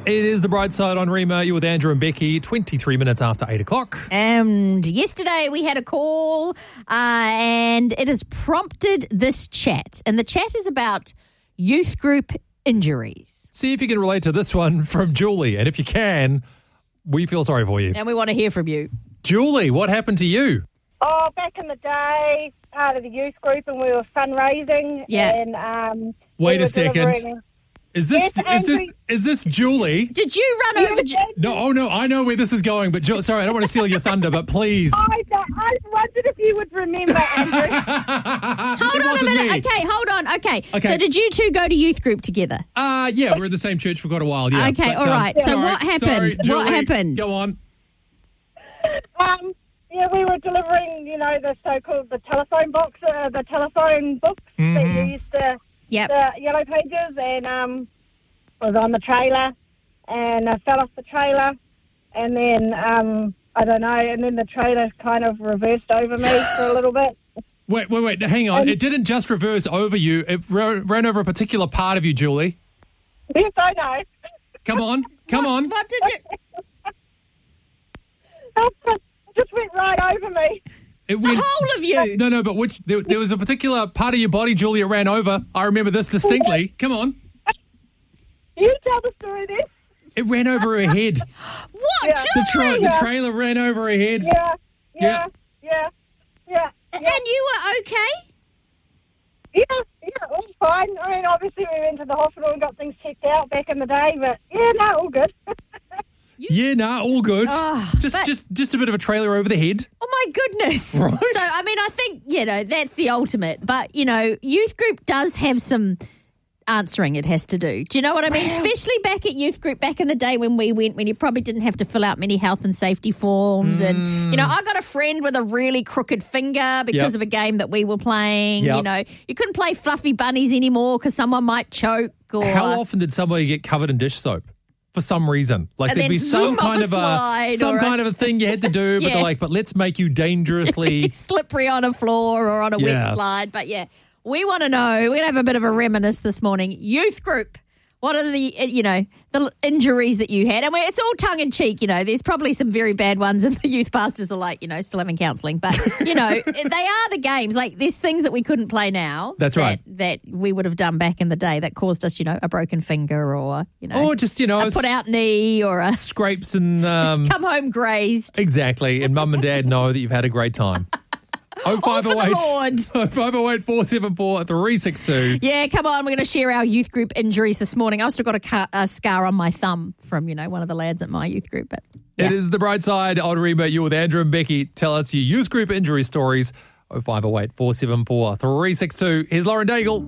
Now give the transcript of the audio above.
It is the bright side on Rima. You're with Andrew and Becky, 23 minutes after 8 o'clock. And yesterday we had a call and it has prompted this chat. And the chat is about youth group injuries. See if you can relate to this one from Julie. And if you can, we feel sorry for you. And we want to hear from you. Julie, what happened to you? Oh, back in the day, part of the youth group, and we were fundraising. Yeah. And Wait a second. Is this Julie? Did you run over? No, I know where this is going, but sorry, I don't want to steal your thunder, but please. I wondered if you would remember, Andrew. Hold on a minute. Okay, hold on. Okay. So did you two go to youth group together? Yeah, we were in the same church for quite a while. Yeah. Okay, all right. So what happened? Sorry, Julie, what happened? Go on. Yeah, we were delivering, the so-called the telephone books that you used to, Yep. the yellow pages, and was on the trailer, and I fell off the trailer, and then I don't know, and then the trailer kind of reversed over me for a little bit. Wait, hang on. It didn't just reverse over you. It ran over a particular part of you, Julie. Yes, I know. Come on. What did you... It just went right over me. The whole of you? No, but there was a particular part of your body, Julie, it ran over. I remember this distinctly. Come on. You tell the story then. It ran over her head. What, Yeah. Julie? The trailer ran over her head. Yeah. And you were okay? Yeah, it was fine. I mean, obviously we went to the hospital and got things checked out back in the day, but yeah, no, all good. All good. Oh, just a bit of a trailer over the head. Oh, my goodness. Right. So, I mean, I think, that's the ultimate. But, youth group does have some answering it has to do. Do you know what I mean? Especially back at youth group, back in the day when we went, when you probably didn't have to fill out many health and safety forms. And, I got a friend with a really crooked finger because of a game that we were playing. Yep. You couldn't play fluffy bunnies anymore because someone might choke. Or How often did somebody get covered in dish soap? For some reason, like And there'd be then some zoom off kind a of slide kind of a thing you had to do, but Yeah. they're like, but let's make you dangerously. slippery on a floor or on a wet slide. But yeah, we want to know. We're going to have a bit of a reminisce this morning. Youth group. What are the, the injuries that you had? And it's all tongue in cheek, There's probably some very bad ones, and the youth pastors are like, still having counselling. But, they are the games. Like, there's things that we couldn't play now. That's right. That we would have done back in the day that caused us, a broken finger or, or just, a put out knee or a scrapes and come home grazed. Exactly. And mum and dad know that you've had a great time. All for the Lord. 0508 474 362. Yeah, come on. We're going to share our youth group injuries this morning. I've still got a scar on my thumb from, one of the lads at my youth group. But yeah. It is the bright side on Rima. You're with Andrew and Becky. Tell us your youth group injury stories. 0508 474 362. Here's Lauren Daigle.